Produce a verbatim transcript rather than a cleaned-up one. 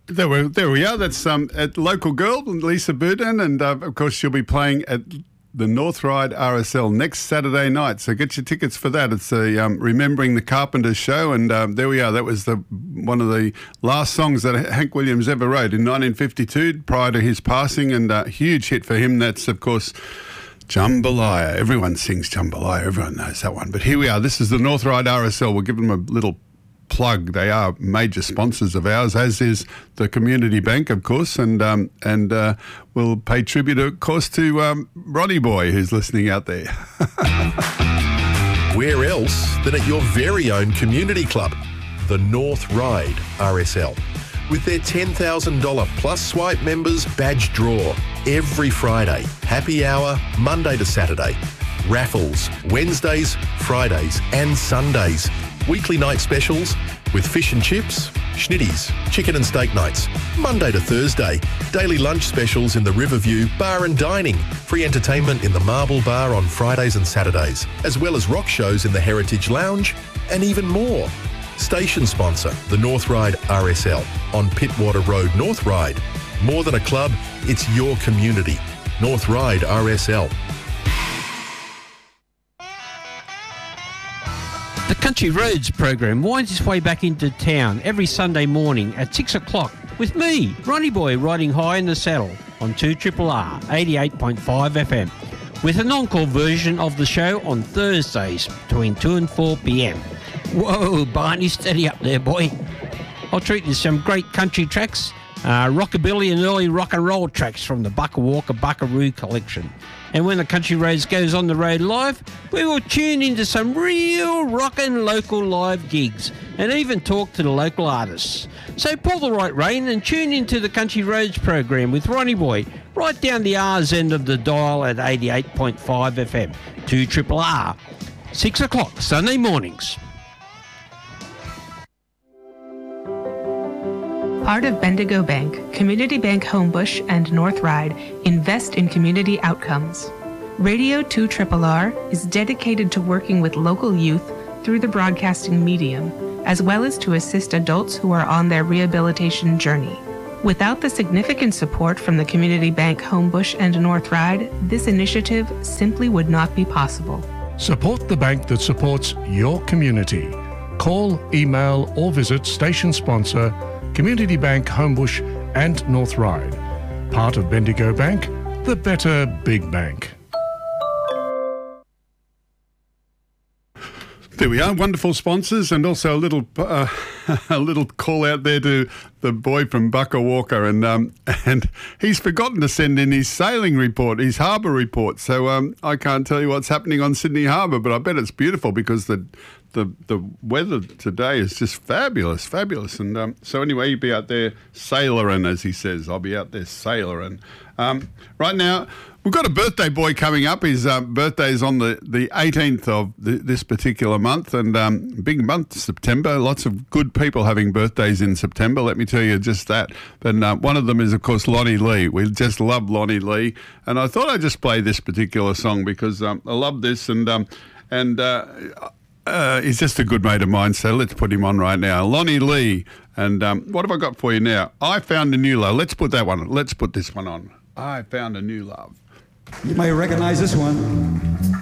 There we, there we are. That's um, at local girl, Lisa Boudin, and uh, of course she'll be playing at the North Ryde R S L next Saturday night. So get your tickets for that. It's the um, Remembering the Carpenters show, and um, there we are. That was the one of the last songs that Hank Williams ever wrote in nineteen fifty-two, prior to his passing, and a uh, huge hit for him. That's, of course, Jambalaya. Everyone sings Jambalaya. Everyone knows that one. But here we are. This is the North Ryde R S L. We'll give them a little plug. They are major sponsors of ours, as is the Community Bank, of course, and um, and uh, we'll pay tribute, of course, to um, Ronnie Boy, who's listening out there. Where else than at your very own community club, the North Ryde R S L, with their ten thousand dollars plus swipe members badge draw every Friday, happy hour Monday to Saturday, raffles Wednesdays, Fridays and Sundays, weekly night specials with fish and chips, schnitties, chicken and steak nights, Monday to Thursday, daily lunch specials in the Riverview Bar and Dining, free entertainment in the Marble Bar on Fridays and Saturdays, as well as rock shows in the Heritage Lounge, and even more. Station sponsor, the North Ryde R S L on Pittwater Road, North Ryde. More than a club, it's your community. North Ryde R S L. The Country Roads program winds its way back into town every Sunday morning at six o'clock with me, Ronnie Boy, riding high in the saddle on two R R R eighty-eight point five F M, with an encore version of the show on Thursdays between two and four p.m. Whoa, Barney, steady up there, boy. I'll treat you to some great country tracks, uh, rockabilly and early rock and roll tracks from the Bucka Walker Buckaroo collection. And when the Country Roads goes on the road live, we will tune into some real rockin' local live gigs and even talk to the local artists. So pull the right rein and tune into the Country Roads program with Ronnie Boy, right down the R's end of the dial at eighty-eight point five F M, two R R R, six o'clock Sunday mornings. Part of Bendigo Bank, Community Bank Homebush and North Ryde invest in community outcomes. Radio two R R R is dedicated to working with local youth through the broadcasting medium, as well as to assist adults who are on their rehabilitation journey. Without the significant support from the Community Bank Homebush and North Ryde, this initiative simply would not be possible. Support the bank that supports your community. Call, email or visit station sponsor Community Bank Homebush and North Ryde. Part of Bendigo Bank, the better big bank. There we are, wonderful sponsors, and also a little uh, a little call out there to the boy from Bucka Walker, and um, and he's forgotten to send in his sailing report, his harbour report. So um, I can't tell you what's happening on Sydney Harbour, but I bet it's beautiful because the the the weather today is just fabulous, fabulous. And um, so anyway, you'll be out there sailoring, as he says. I'll be out there sailoring. Um, right now, we've got a birthday boy coming up. His uh, birthday is on the, the eighteenth of the, this particular month, and um, big month, September. Lots of good people having birthdays in September, let me tell you just that. But uh, one of them is, of course, Lonnie Lee. We just love Lonnie Lee, and I thought I'd just play this particular song because um, I love this, and um, and uh, uh, he's just a good mate of mine, so let's put him on right now. Lonnie Lee, and um, what have I got for you now? I Found a New Love. Let's put that one on. Let's put this one on. I Found a New Love. You may recognize this one.